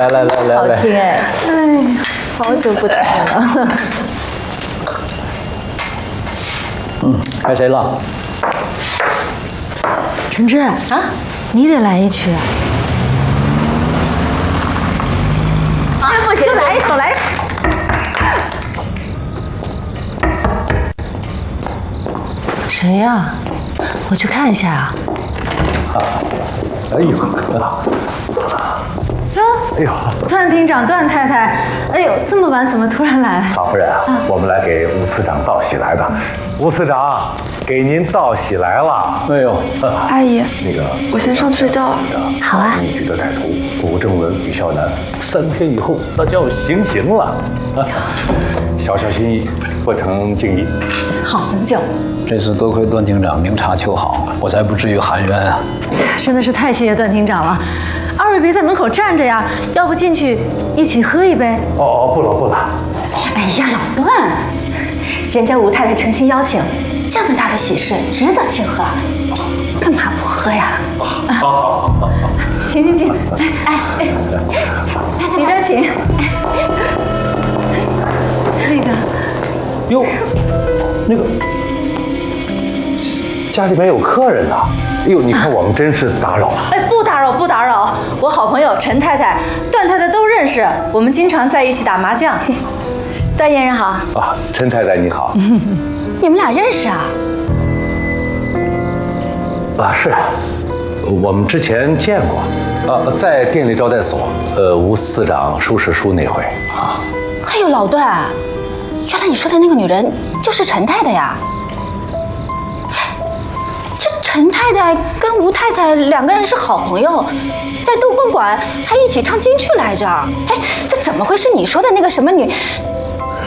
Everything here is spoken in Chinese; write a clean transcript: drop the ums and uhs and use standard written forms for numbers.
来， 好听哎！哎，好久不听了。 该谁了？ 陈志啊，你得来一曲啊！不行，来一首，来一首。谁呀？我去看一下啊。 哎呦， 哎呦，段厅长、段太太，哎呦，这么晚怎么突然来？ 曹夫人啊，我们来给吴司长道喜来的。吴司长，给您道喜来了。 哎呦， 阿姨， 那个， 我先上去睡觉了。 好啊。 逆局的歹徒古正文、吕孝南，3天以后那就要行刑了。小小心意，不成敬意。 好红酒。 这次多亏段厅长明察秋毫，我才不至于含冤啊！ 真的是太谢谢段厅长了。二位别在门口站着呀，要不进去一起喝一杯？ 哦，不了。 哎呀，老段，人家吴太太诚心邀请，这么大的喜事值得庆贺，干嘛不喝呀？ 好， 请，来，你这请。那个， 哟，那个。家里边有客人呢，哎呦，你看我们真是打扰了。 哎，不打扰，我好朋友陈太太、段太太都认识，我们经常在一起打麻将。 段先生好。 啊，陈太太你好。 你们俩认识啊？ 啊，是，我们之前见过，在店里招待所，吴司长收拾书那回啊。 哎呦，老段，原来你说的那个女人就是陈太太呀？陈太太跟吴太太2个人是好朋友，在东公馆还一起唱京剧来着。哎，这怎么会是你说的那个什么女